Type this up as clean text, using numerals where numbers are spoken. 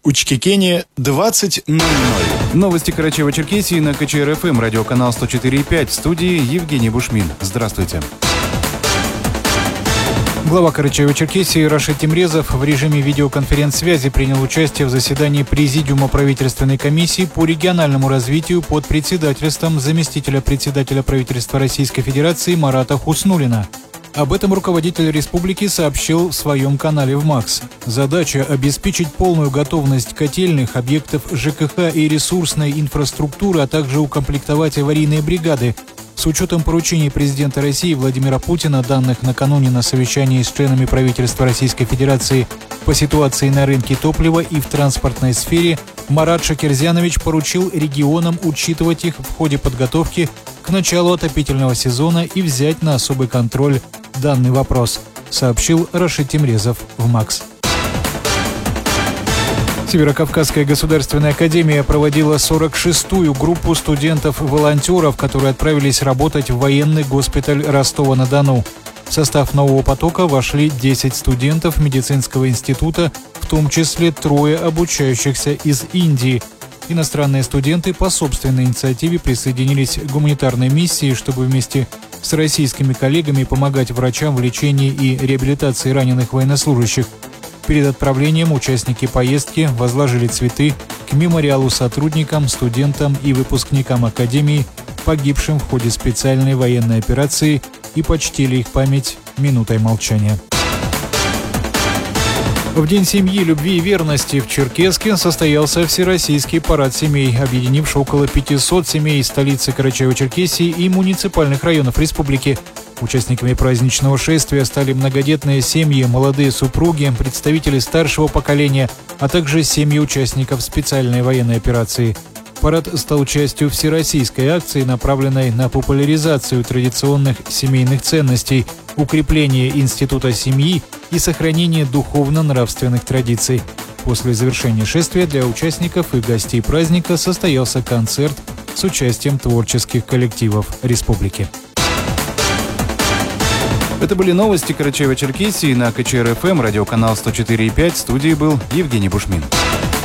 Учкекене 20:00. Новости Карачаево-Черкесии на КЧР-ФМ, радиоканал 104,5. В студии Евгений Бушмин. Здравствуйте. Глава Карачаево-Черкесии Рашид Темрезов в режиме видеоконференц-связи принял участие в заседании Президиума правительственной комиссии по региональному развитию под председательством заместителя председателя правительства Российской Федерации Марата Хуснуллина. Об этом руководитель республики сообщил в своем канале в МАКС. Задача – обеспечить полную готовность котельных, объектов ЖКХ и ресурсной инфраструктуры, а также укомплектовать аварийные бригады. С учетом поручений президента России Владимира Путина, данных накануне на совещании с членами правительства Российской Федерации по ситуации на рынке топлива и в транспортной сфере, Марат Шакирзянович поручил регионам учитывать их в ходе подготовки к началу отопительного сезона и взять на особый контроль данный вопрос, сообщил Рашид Темрезов в МАКС. Северокавказская государственная академия проводила 46-ю группу студентов-волонтеров, которые отправились работать в военный госпиталь Ростова-на-Дону. В состав нового потока вошли 10 студентов медицинского института, в том числе 3 обучающихся из Индии. Иностранные студенты по собственной инициативе присоединились к гуманитарной миссии, чтобы вместе с российскими коллегами помогать врачам в лечении и реабилитации раненых военнослужащих. Перед отправлением участники поездки возложили цветы к мемориалу сотрудникам, студентам и выпускникам Академии, погибшим в ходе специальной военной операции, и почтили их память минутой молчания. В День семьи, любви и верности в Черкесске состоялся Всероссийский парад семей, объединивший около 500 семей из столицы Карачаево-Черкесии и муниципальных районов республики. Участниками праздничного шествия стали многодетные семьи, молодые супруги, представители старшего поколения, а также семьи участников специальной военной операции. Парад стал частью всероссийской акции, направленной на популяризацию традиционных семейных ценностей, укрепление института семьи и сохранение духовно-нравственных традиций. После завершения шествия для участников и гостей праздника состоялся концерт с участием творческих коллективов республики. Это были новости Карачаево-Черкесии на КЧР-ФМ, радиоканал 104,5. В студии был Евгений Бушмин.